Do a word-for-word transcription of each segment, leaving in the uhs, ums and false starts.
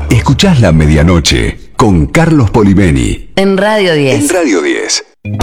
Escuchás La Medianoche con Carlos Polimeni. En Radio diez. En Radio diez.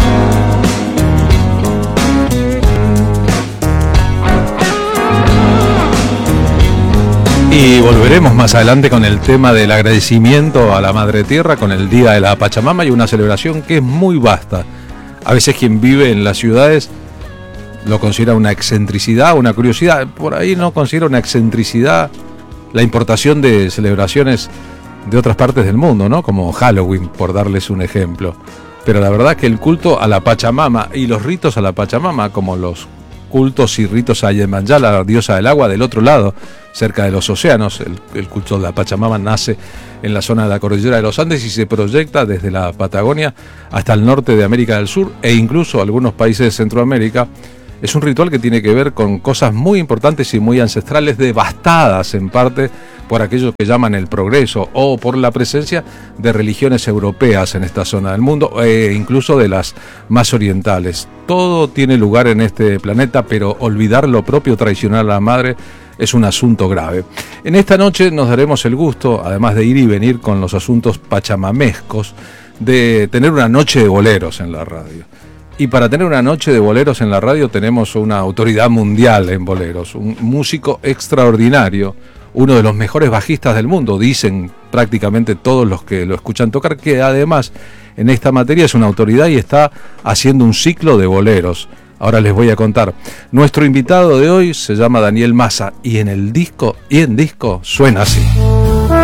Y volveremos más adelante con el tema del agradecimiento a la Madre Tierra, con el Día de la Pachamama y una celebración que es muy vasta. A veces quien vive en las ciudades lo considera una excentricidad, una curiosidad. Por ahí no considera una excentricidad la importación de celebraciones de otras partes del mundo, ¿no? Como Halloween, por darles un ejemplo. Pero la verdad que el culto a la Pachamama y los ritos a la Pachamama, como los cultos y ritos a Yemanjá, la diosa del agua, del otro lado, cerca de los océanos. El, el culto de la Pachamama nace en la zona de la cordillera de los Andes y se proyecta desde la Patagonia hasta el norte de América del Sur e incluso algunos países de Centroamérica. Es un ritual que tiene que ver con cosas muy importantes y muy ancestrales, devastadas en parte por aquello que llaman el progreso o por la presencia de religiones europeas en esta zona del mundo e incluso de las más orientales. Todo tiene lugar en este planeta, pero olvidar lo propio, traicionar a la madre, es un asunto grave. En esta noche nos daremos el gusto, además de ir y venir con los asuntos pachamamescos, de tener una noche de boleros en la radio. Y para tener una noche de boleros en la radio tenemos una autoridad mundial en boleros, un músico extraordinario, uno de los mejores bajistas del mundo, dicen prácticamente todos los que lo escuchan tocar, que además en esta materia es una autoridad y está haciendo un ciclo de boleros. Ahora les voy a contar. Nuestro invitado de hoy se llama Daniel Massa y en el disco, y en disco suena así.